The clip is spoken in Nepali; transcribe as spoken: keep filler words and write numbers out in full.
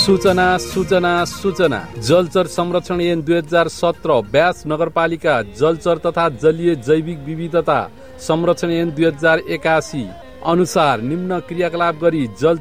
सूचना सूचना सूचना जलचर संरक्षण ऐन दुई हजार सत्र ब्यास नगरपालिका जलचर तथा जलीय जैविक विविधता संरक्षण ऐन दुई हजार एकासी अनुसार निम्न क्रियाकलाप गरी जल